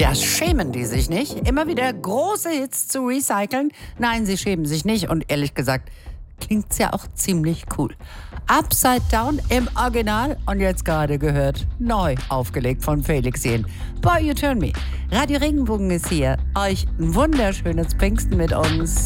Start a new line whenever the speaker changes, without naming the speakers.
Ja, schämen die sich nicht, immer wieder große Hits zu recyceln? Nein, sie schämen sich nicht und ehrlich gesagt, klingt's ja auch ziemlich cool. Upside Down im Original und jetzt gerade gehört, neu aufgelegt von Felix Jähn. Boy, You Turn Me. Radio Regenbogen ist hier. Euch ein wunderschönes Pfingsten mit uns.